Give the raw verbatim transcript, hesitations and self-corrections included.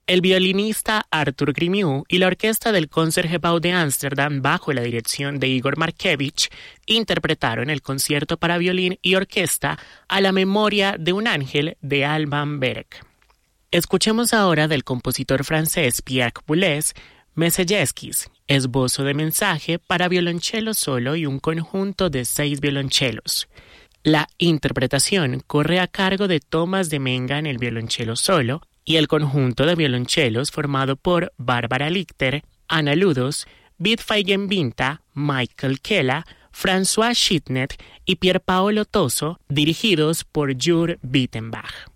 El violinista Arthur Grimieux y la orquesta del Concertgebouw de Ámsterdam, bajo la dirección de Igor Markevich, interpretaron el concierto para violín y orquesta a la memoria de un ángel de Alban Berg. Escuchemos ahora del compositor francés Pierre Boulez, Messiejewskis, esbozo de mensaje para violonchelo solo y un conjunto de seis violonchelos. La interpretación corre a cargo de Thomas de Menga en el violonchelo solo y el conjunto de violonchelos formado por Bárbara Lichter, Ana Ludos, Bidfaigen Vinta, Michael Kela, François Schittnet y Pierpaolo Toso, dirigidos por Jur Wittenbach.